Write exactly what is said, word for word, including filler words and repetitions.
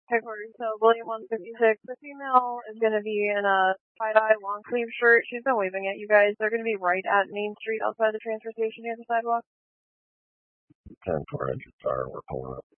Headquarters, so William one fifty-six, the female is going to be in a tie-dye long sleeve shirt. She's been waving at you guys. They're going to be right at Main Street outside the transfer station near the sidewalk. ten four engine fire, we're pulling up.